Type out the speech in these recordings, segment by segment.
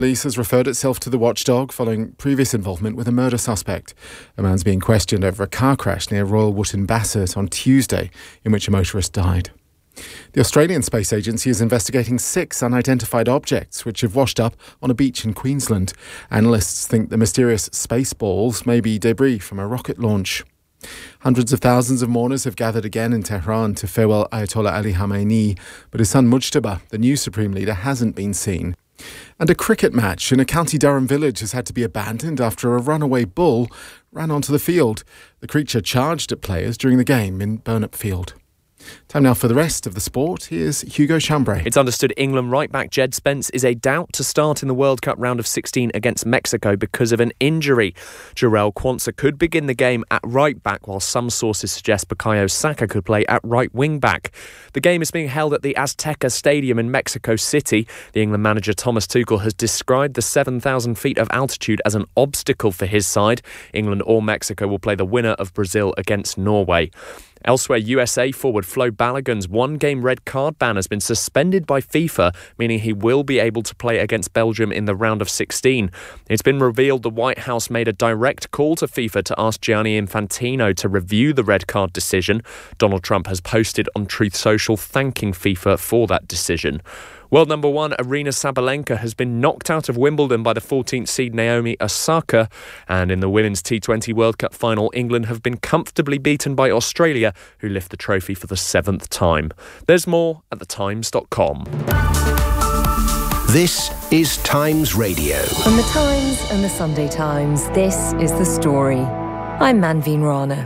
Police has referred itself to the watchdog following previous involvement with a murder suspect. A man's being questioned over a car crash near Royal Wootton Bassett on Tuesday, in which a motorist died. The Australian Space Agency is investigating 6 unidentified objects which have washed up on a beach in Queensland. Analysts think the mysterious space balls may be debris from a rocket launch. Hundreds of thousands of mourners have gathered again in Tehran to farewell Ayatollah Ali Khamenei, but his son Mujtaba, the new supreme leader, hasn't been seen. And a cricket match in a County Durham village has had to be abandoned after a runaway bull ran onto the field. The creature charged at players during the game in Burnop Field. Time now for the rest of the sport. Here's Hugo Chambray. It's understood England right-back Jed Spence is a doubt to start in the World Cup round of 16 against Mexico because of an injury. Jarell Quansah could begin the game at right-back, while some sources suggest Bukayo Saka could play at right wing-back. The game is being held at the Azteca Stadium in Mexico City. The England manager Thomas Tuchel has described the 7,000 feet of altitude as an obstacle for his side. England or Mexico will play the winner of Brazil against Norway. Elsewhere, USA forward Flo Balogun's one-game red card ban has been suspended by FIFA, meaning he will be able to play against Belgium in the round of 16. It's been revealed the White House made a direct call to FIFA to ask Gianni Infantino to review the red card decision. Donald Trump has posted on Truth Social thanking FIFA for that decision. World number 1 Aryna Sabalenka has been knocked out of Wimbledon by the 14th seed Naomi Osaka. And in the Women's T20 World Cup final, England have been comfortably beaten by Australia, who lift the trophy for the 7th time. There's more at thetimes.com. This is Times Radio. From the Times and the Sunday Times, this is The Story. I'm Manveen Rana.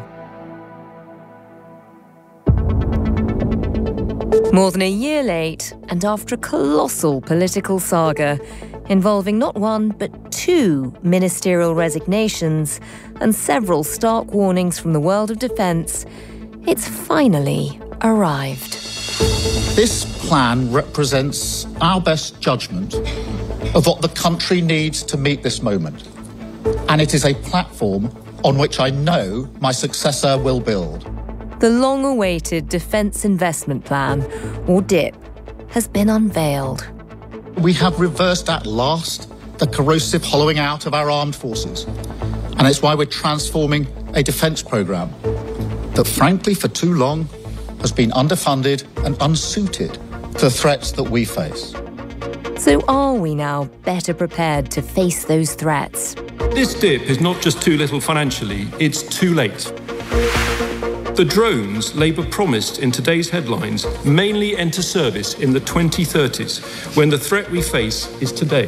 More than a year late, and after a colossal political saga involving not one but 2 ministerial resignations and several stark warnings from the world of defence, it's finally arrived. This plan represents our best judgment of what the country needs to meet this moment. And it is a platform on which I know my successor will build. The long-awaited Defence Investment Plan, or DIP, has been unveiled. We have reversed at last the corrosive hollowing out of our armed forces. And it's why we're transforming a defence programme that, frankly, for too long has been underfunded and unsuited to the threats that we face. So are we now better prepared to face those threats? This dip is not just too little financially, it's too late. The drones Labour promised in today's headlines mainly enter service in the 2030s, when the threat we face is today.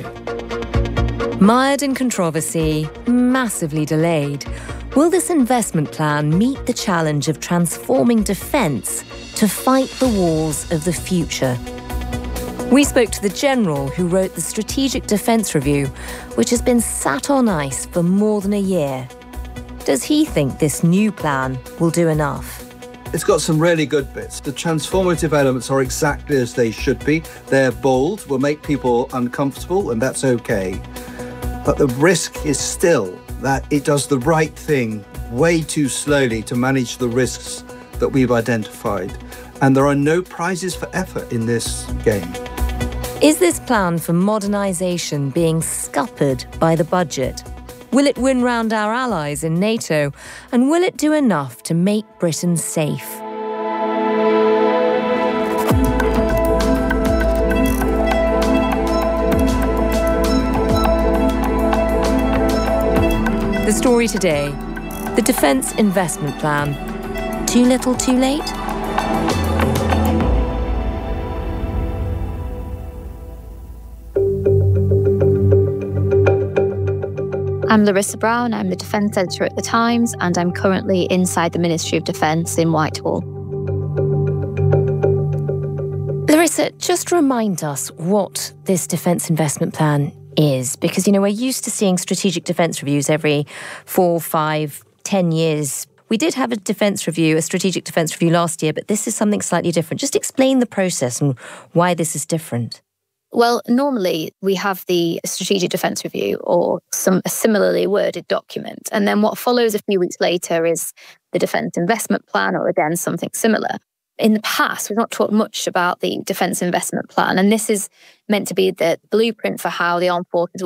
Mired in controversy, massively delayed, will this investment plan meet the challenge of transforming defence to fight the wars of the future? We spoke to the General who wrote the Strategic Defence Review, which has been sat on ice for more than a year. Does he think this new plan will do enough? It's got some really good bits. The transformative elements are exactly as they should be. They're bold, will make people uncomfortable, and that's okay. But the risk is still that it does the right thing way too slowly to manage the risks that we've identified. And there are no prizes for effort in this game. Is this plan for modernisation being scuppered by the budget? Will it win round our allies in NATO? And will it do enough to make Britain safe? The story today, the Defence Investment Plan. Too little, too late? I'm Larissa Brown, I'm the Defence Editor at The Times, and I'm currently inside the Ministry of Defence in Whitehall. Larissa, just remind us what this Defence Investment Plan is, because, you know, we're used to seeing strategic defence reviews every 4, 5, 10 years. We did have a defence review, a strategic defence review last year, but this is something slightly different. Just explain the process and why this is different. Well, normally we have the Strategic Defence Review or a similarly worded document. And then what follows a few weeks later is the Defence Investment Plan, or again, something similar. In the past, we've not talked much about the Defence Investment Plan, and this is meant to be the blueprint for how the armed forces